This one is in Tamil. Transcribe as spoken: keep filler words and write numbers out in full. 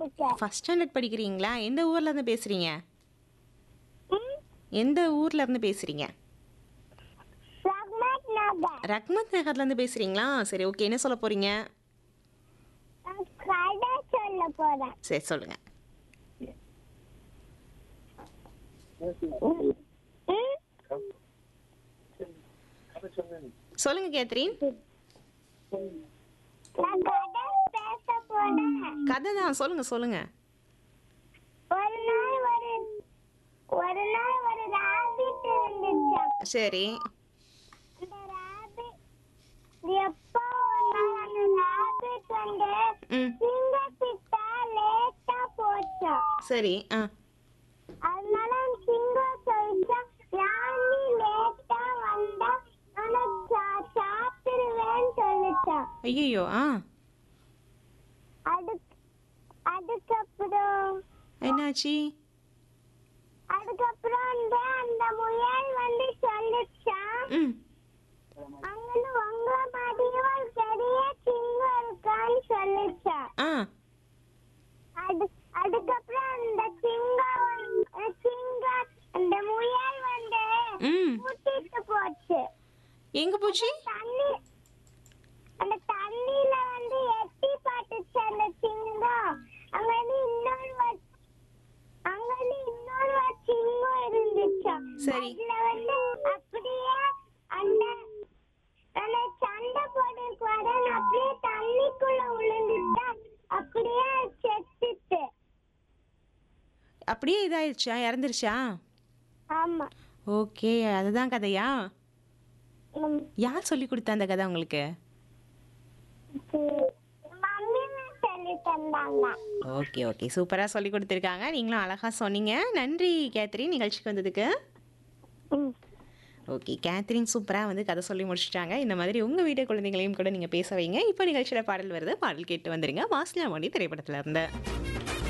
படிக்கிறேன். ஃபர்ஸ்ட் ஸ்டாண்டர்ட் படிக்கிறீங்களா? எந்த ஊர்ல இருந்து பேசுறீங்க? ம், எந்த ஊர்ல இருந்து பேசுறீங்க? ரஹ்மத் நகர். ரஹ்மத் நகர்ல இருந்து பேசுறீங்களா? சரி, ஓகே. என்ன சொல்ல போறீங்க? நான் கதை சொல்ல போறேன். சரி, சொல்லுங்க. ம், ம், சொல்லுங்க கேத்ரின். நான் கதை பேச போறேன். கதை தான், சொல்லுங்க சொல்லுங்க. ஒரு நாள் ஒரு ஒரு நாள் ஒரு ராபிட் இருந்துச்சாம். சரி. அந்த ராபிட் எப்போ ஒரு நாள் அந்த ராபிட் வந்து ம். சிங்கத்திட்ட லேட்டா போச்சா. சரி. ஆ. அதனால சிங்கம் சொல்லிச்சா, ராணி லேட்டா வந்தா நான் சா- சாப்பிடுவேன்னு சொல்லிச்சா. ஐயோ. ஆ. அதுக்கு அதுக்கப்புறம் என்னாச்சு? அதுக்கப்புறம் வந்து அந்த முயல் வந்து சொல்லிச்சா, ம். அங்கன்னு உங்க மாதிரியும் ஒரு பெரிய சிங்கம் இருக்கான்னு சொல்லிச்சா. ஆ. அது அதுக்கப்புறம் அந்த சிங்கம் வந்து- சிங்கம் அந்த முயல் வந்து ம். கூட்டிட்டு போச்சு. எங்க போச்சு? தண்ணி அந்த தண்ணியில வந்து எட்டி பார்த்துச்சு அந்த சிங்கம். அங்க வந்து இன்னொரு வ- அங்க வந்து இன்னொரு வ- சிங்கம் இருந்துச்சா. சரி. அதுல வந்து அப்படியே அந்த அந்த சண்டை போடுறதுக்கு வர அப்படியே தண்ணிக்குள்ள விழுந்துட்டா. அப்படியே செத்துட்டு. அப்படியே இதாயிருச்சா? இறந்துருச்சா? ஆமா. ஓகே. அதுதான் கதையா? ம். யார் சொல்லி கொடுத்தா அந்த கதை உங்களுக்கு? மம்மி சொல்லி தந்தாங்க. ஓகே ஓகே, சூப்பராக சொல்லி கொடுத்துருக்காங்க. நீங்களும் அழகாக சொன்னீங்க. நன்றி கேத்ரின், நிகழ்ச்சிக்கு வந்ததுக்கு. ம். ஓகே, கேத்ரின் சூப்பராக வந்து கதை சொல்லி முடிச்சிட்டாங்க. இந்த மாதிரி உங்கள் வீட்டு குழந்தைகளையும் கூட நீங்கள் பேச வைங்க. இப்போ நிகழ்ச்சியில் பாடல் வருது, பாடல் கேட்டு வந்துடுங்க. வாசனா மணி திரைப்படத்தில் இருந்து.